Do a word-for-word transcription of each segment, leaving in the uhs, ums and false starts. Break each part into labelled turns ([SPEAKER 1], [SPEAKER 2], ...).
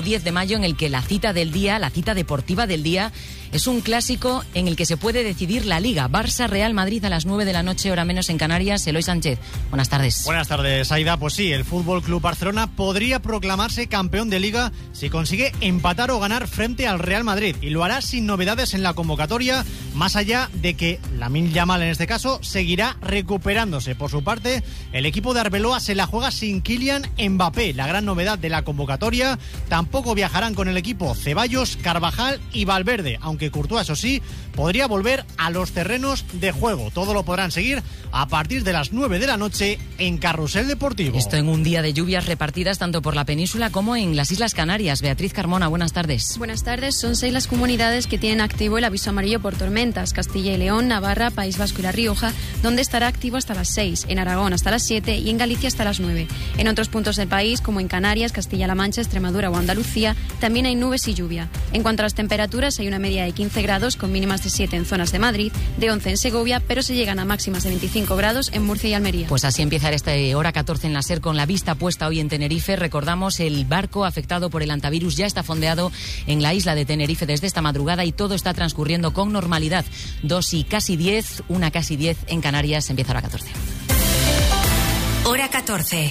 [SPEAKER 1] diez de mayo, en el que la cita del día, la cita deportiva del día, es un clásico en el que se puede decidir la Liga. Barça-Real Madrid a las nueve de la noche, hora menos en Canarias. Eloy Sánchez, buenas tardes.
[SPEAKER 2] Buenas tardes, Aida. Pues sí, el Fútbol Club Barcelona podría proclamarse campeón de Liga si consigue empatar o ganar frente al Real Madrid, y lo hará sin novedades en la convocatoria, más allá de que Lamine Yamal, en este caso, seguirá recuperándose. Por su parte, el equipo de Arbeloa se la juega sin Kylian Mbappé, la gran novedad de la convocatoria. Tampoco viajarán con el equipo Ceballos, Carvajal y Valverde, aunque que Courtois, eso sí, podría volver a los terrenos de juego. Todo lo podrán seguir a partir de las nueve de la noche en Carrusel Deportivo.
[SPEAKER 1] Esto en un día de lluvias repartidas tanto por la península como en las Islas Canarias. Beatriz Carmona, buenas tardes.
[SPEAKER 3] Buenas tardes. Son seis las comunidades que tienen activo el aviso amarillo por tormentas: Castilla y León, Navarra, País Vasco y La Rioja, donde estará activo hasta las seis, en Aragón hasta las siete y en Galicia hasta las nueve. En otros puntos del país, como en Canarias, Castilla-La Mancha, Extremadura o Andalucía, también hay nubes y lluvia. En cuanto a las temperaturas, hay una media de quince grados con mínimas de siete en zonas de Madrid, de once en Segovia, pero se llegan a máximas de veinticinco grados en Murcia y Almería.
[SPEAKER 1] Pues así empieza esta hora catorce en la SER, con la vista puesta hoy en Tenerife. Recordamos, el barco afectado por el antivirus ya está fondeado en la isla de Tenerife desde esta madrugada y todo está transcurriendo con normalidad. Dos y casi diez, una casi diez en Canarias. Empieza hora catorce.
[SPEAKER 4] Hora catorce.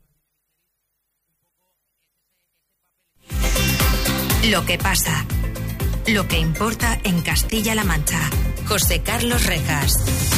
[SPEAKER 4] Lo que pasa. Lo que importa en Castilla-La Mancha. José Carlos Rejas.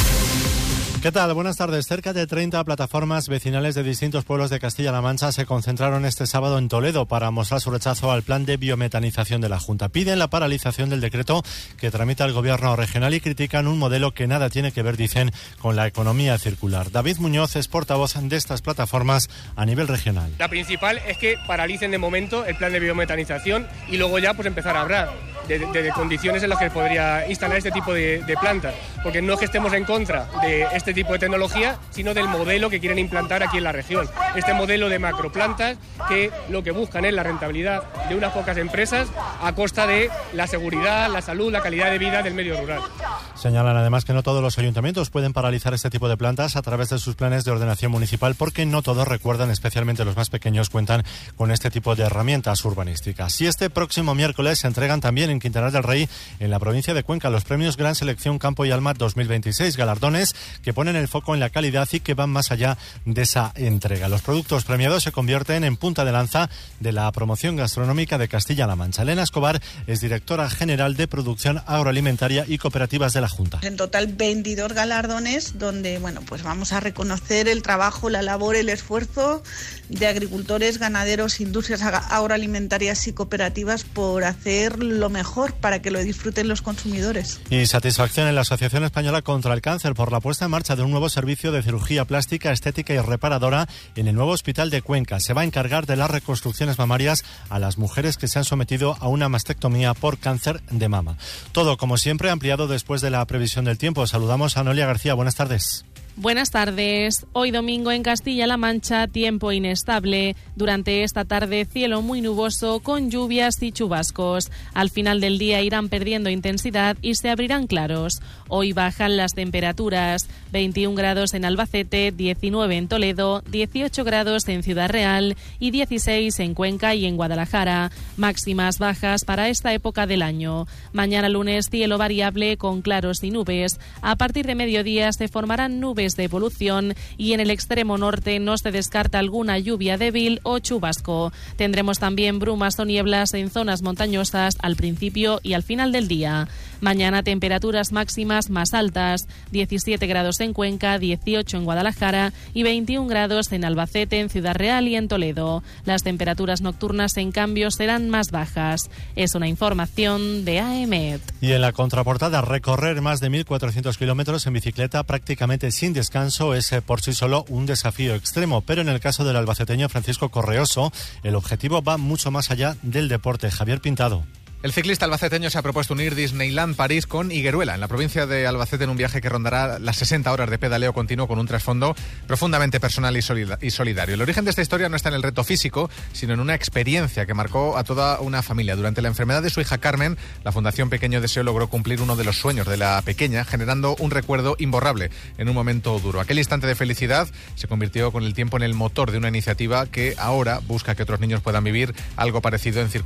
[SPEAKER 5] ¿Qué tal? Buenas tardes. Cerca de treinta plataformas vecinales de distintos pueblos de Castilla-La Mancha se concentraron este sábado en Toledo para mostrar su rechazo al plan de biometanización de la Junta. Piden la paralización del decreto que tramita el gobierno regional y critican un modelo que nada tiene que ver, dicen, con la economía circular. David Muñoz es portavoz de estas plataformas a nivel regional.
[SPEAKER 6] La principal es que paralicen de momento el plan de biometanización y luego ya pues empezar a hablar de, de, de condiciones en las que podría instalar este tipo de, de plantas, porque no es que estemos en contra de este tipo de tecnología, sino del modelo que quieren implantar aquí en la región. Este modelo de macroplantas que lo que buscan es la rentabilidad de unas pocas empresas a costa de la seguridad, la salud, la calidad de vida del medio rural.
[SPEAKER 5] Señalan además que no todos los ayuntamientos pueden paralizar este tipo de plantas a través de sus planes de ordenación municipal, porque no todos recuerdan, especialmente los más pequeños, cuentan con este tipo de herramientas urbanísticas. Y este próximo miércoles se entregan también en Quintanar del Rey, en la provincia de Cuenca, los premios Gran Selección Campo y Alma dos mil veintiséis, galardones que ponen el foco en la calidad y que van más allá de esa entrega. Los productos premiados se convierten en punta de lanza de la promoción gastronómica de Castilla-La Mancha. Elena Escobar es directora general de Producción Agroalimentaria y Cooperativas de la Junta.
[SPEAKER 7] En total veintidós galardones donde, bueno, pues vamos a reconocer el trabajo, la labor, el esfuerzo de agricultores, ganaderos, industrias agroalimentarias y cooperativas por hacer lo mejor para que lo disfruten los consumidores.
[SPEAKER 5] Y satisfacción en la Asociación Española contra el Cáncer por la puesta en marcha de un nuevo servicio de cirugía plástica, estética y reparadora en el nuevo hospital de Cuenca. Se va a encargar de las reconstrucciones mamarias a las mujeres que se han sometido a una mastectomía por cáncer de mama. Todo, como siempre, ampliado después de la previsión del tiempo. Saludamos a Noelia García. Buenas tardes.
[SPEAKER 8] Buenas tardes. Hoy domingo en Castilla-La Mancha, tiempo inestable. Durante esta tarde, cielo muy nuboso con lluvias y chubascos. Al final del día irán perdiendo intensidad y se abrirán claros. Hoy bajan las temperaturas. veintiún grados en Albacete, diecinueve en Toledo, dieciocho grados en Ciudad Real y dieciséis en Cuenca y en Guadalajara. Máximas bajas para esta época del año. Mañana lunes, cielo variable con claros y nubes. A partir de mediodía se formarán nubes de evolución y en el extremo norte no se descarta alguna lluvia débil o chubasco. Tendremos también brumas o nieblas en zonas montañosas al principio y al final del día. Mañana temperaturas máximas más altas, diecisiete grados en Cuenca, dieciocho en Guadalajara y veintiún grados en Albacete, en Ciudad Real y en Toledo. Las temperaturas nocturnas, en cambio, serán más bajas. Es una información de A E M E T.
[SPEAKER 5] Y en la contraportada, recorrer más de mil cuatrocientos kilómetros en bicicleta prácticamente sin descanso es por sí solo un desafío extremo, pero en el caso del albaceteño Francisco Correoso, el objetivo va mucho más allá del deporte. Javier Pintado.
[SPEAKER 9] El ciclista albaceteño se ha propuesto unir Disneyland París con Higueruela, en la provincia de Albacete, en un viaje que rondará las sesenta horas de pedaleo continuo con un trasfondo profundamente personal y solidario. El origen de esta historia no está en el reto físico, sino en una experiencia que marcó a toda una familia. Durante la enfermedad de su hija Carmen, la Fundación Pequeño Deseo logró cumplir uno de los sueños de la pequeña, generando un recuerdo imborrable en un momento duro. Aquel instante de felicidad se convirtió con el tiempo en el motor de una iniciativa que ahora busca que otros niños puedan vivir algo parecido en circunstancias